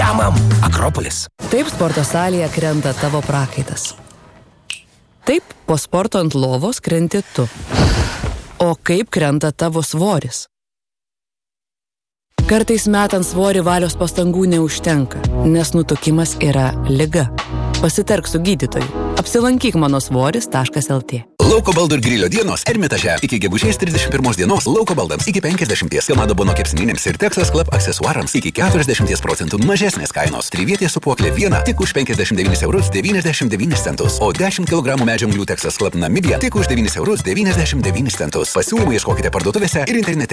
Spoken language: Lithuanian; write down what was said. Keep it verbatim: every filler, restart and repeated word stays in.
Mamam, Akropolis. Taip sporto salėje krenta tavo prakaitas. Taip po sporto ant lovos krenti tu. O kaip krenta tavo svoris? Kartais metant svorį valios pastangų neužtenka, nes nutukimas yra liga. Pasitark su gydytoju. Apsilankyk mano svoris taškas el tė. Lauko baldų ir grilio dienos Ermitaže. Iki gegužės trisdešimt pirmos dienos lauko baldams iki penkiasdešimties, Kamado Bono kepsninėms ir Texas Club aksesuarams iki keturiasdešimt procentų mažesnės kainos. Trivietė supuoklė viena tik už penkiasdešimt devynis eurus devyniasdešimt devynis centus, o dešimt kilogramų medžio anglių Texas Club Namibija tik už devynis eurus devyniasdešimt devynis centus. Pasiūlymą ieškokite parduotuvėse ir internete.